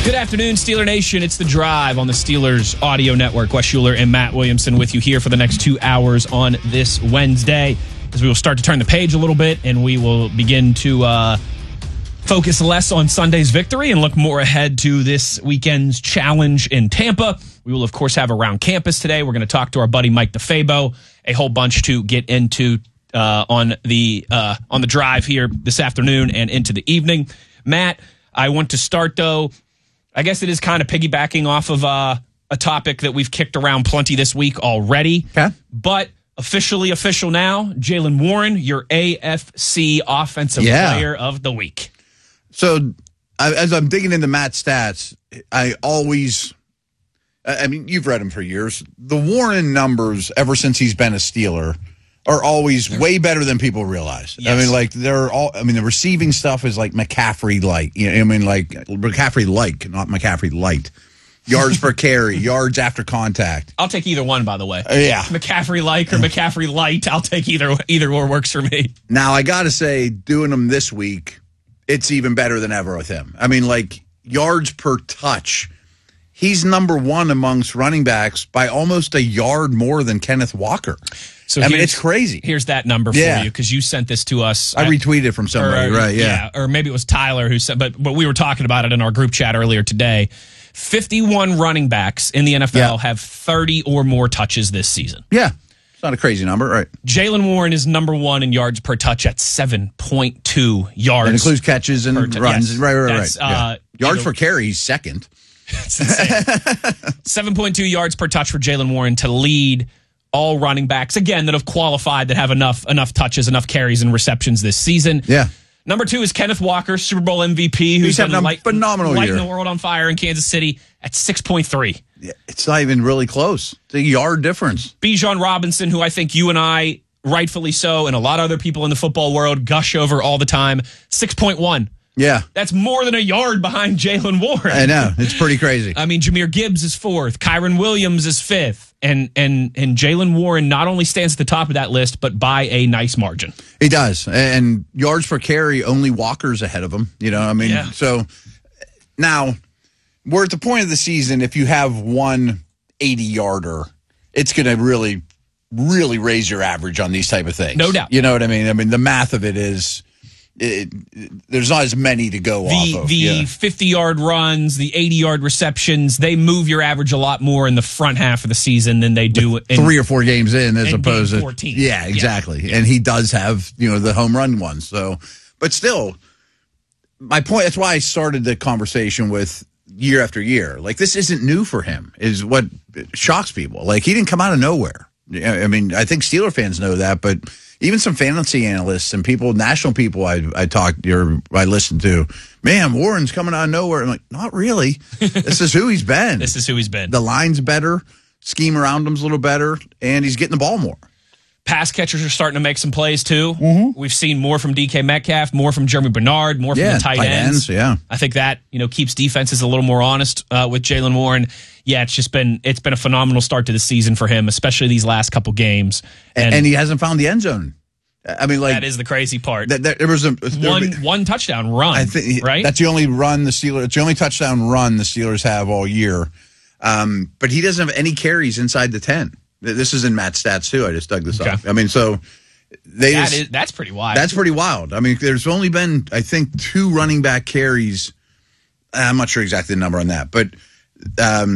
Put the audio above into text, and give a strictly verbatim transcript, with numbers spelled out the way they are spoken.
Good afternoon, Steeler Nation. It's The Drive on the Steelers Audio Network. Wes Schuler and Matt Williamson with you here for the next two hours on this Wednesday, as we will start to turn the page a little bit, and we will begin to uh, focus less on Sunday's victory and look more ahead to this weekend's challenge in Tampa. We will, of course, have Around Campus today. We're going to talk to our buddy Mike DeFabo, a whole bunch to get into uh, on the uh, on the drive here this afternoon and into the evening. Matt, I want to start, though, I guess it is kind of piggybacking off of uh, a topic that we've kicked around plenty this week already. Okay. But officially official now, Jaylen Warren, your A F C Offensive Yeah. Player of the Week. So I, as I'm digging into Matt's stats, I always, I mean, you've read him for years. The Warren numbers, ever since he's been a Steeler, are always way better than people realize. Yes. I mean, like, they're all, I mean, the receiving stuff is like McCaffrey light. You know, I mean, like, McCaffrey like, not McCaffrey light. Yards per carry, yards after contact. I'll take either one, by the way. Uh, yeah. McCaffrey like or McCaffrey light. I'll take either either or works for me. Now, I got to say, doing them this week, it's even better than ever with him. I mean, like, yards per touch. He's number one amongst running backs by almost a yard more than Kenneth Walker. So I mean, it's crazy. Here's that number for Yeah. you, because you sent this to us. I retweeted it from somebody, or, right? Yeah. Or maybe it was Tyler who said, but, but we were talking about it in our group chat earlier today. fifty-one running backs in the N F L Yeah. have thirty or more touches this season. Yeah. It's not a crazy number, right? Jaylen Warren is number one in yards per touch at seven point two yards. That includes catches and t- runs. yes. Right, right, right. That's, Yeah. uh, Yards either- per carry, he's second. It's insane. seven point two yards per touch for Jaylen Warren to lead all running backs, again, that have qualified, that have enough enough touches, enough carries and receptions this season. Yeah. Number two is Kenneth Walker, Super Bowl M V P, who's He's having been a light, phenomenal lighting year. the world on fire in Kansas City at six point three. Yeah. It's not even really close. It's a yard difference. Bijan Robinson, who I think you and I, rightfully so, and a lot of other people in the football world gush over all the time, six point one. Yeah. That's more than a yard behind Jaylen Warren. I know. It's pretty crazy. I mean, Jahmyr Gibbs is fourth. Kyron Williams is fifth. And and and Jaylen Warren not only stands at the top of that list, but by a nice margin. He does. And yards per carry, only Walker's ahead of him. You know, I mean, Yeah. so now we're at the point of the season, if you have one eighty-yarder, it's going to really, really raise your average on these type of things. No doubt. You know what I mean? I mean, the math of it is, it, it, there's not as many to go The off of. the Yeah. fifty-yard runs, the eighty-yard receptions, they move your average a lot more in the front half of the season than they do in Three or four games in as in opposed game to fourteen. Yeah, exactly. And he does have, you know, the home run ones. So, but still, my point, that's why I started the conversation with year after year. Like, this isn't new for him, is what shocks people. Like, he didn't come out of nowhere. I mean, I think Steeler fans know that, but even some fantasy analysts and people, national people I I talked or I listened to, man, Warren's coming out of nowhere. I'm like, not really. This is who he's been. This is who he's been. The line's better, scheme around him's a little better, and he's getting the ball more. Pass catchers are starting to make some plays, too. Mm-hmm. We've seen more from D K Metcalf, more from Jeremy Bernard, more from Yeah, the tight, tight ends. ends, yeah. I think that, you know, keeps defenses a little more honest uh, with Jaylen Warren. Yeah, it's just been it's been a phenomenal start to the season for him, especially these last couple games. And, and he hasn't found the end zone. I mean, like, that is the crazy part. that, that, there was a there, one one touchdown run, I think right? That's the only run the Steelers. It's the only touchdown run the Steelers have all year. Um, but he doesn't have any carries inside the ten. This is in Matt's stats too. I just dug this Okay. up. I mean, so they that just, is, that's pretty wild. that's pretty wild. I mean, there's only been I think two running back carries. I'm not sure exactly the number on that, but. Um,